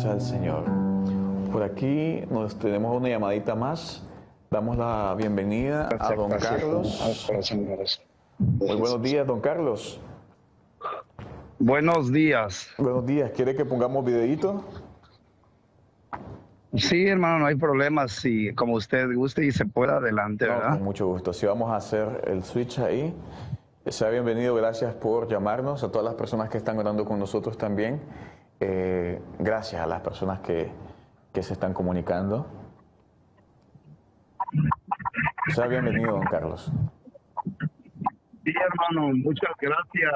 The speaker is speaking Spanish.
Gracias al Señor. Por aquí nos tenemos una llamadita más. Damos la bienvenida a don Carlos. Muy buenos días, don Carlos. Buenos días. Buenos días. ¿Quiere que pongamos videíto? Sí, hermano, no hay problema. Si como usted guste y se pueda, adelante, No, ¿verdad? con mucho gusto. Sí, vamos a hacer el switch ahí. Sea bienvenido. Gracias por llamarnos. A todas las personas que están orando con nosotros también. Gracias a las personas que se están comunicando. Sea bienvenido, don Carlos. Sí, hermano, muchas gracias.